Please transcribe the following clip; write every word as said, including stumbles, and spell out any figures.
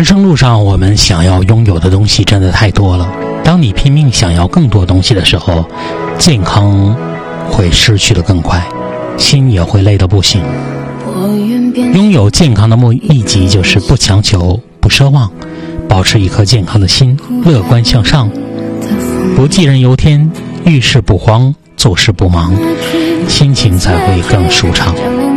人生路上，我们想要拥有的东西真的太多了。当你拼命想要更多东西的时候，健康会失去得更快，心也会累得不行。拥有健康的秘籍就是不强求，不奢望，保持一颗健康的心，乐观向上，不杞人忧天，遇事不慌，做事不忙，心情才会更舒畅。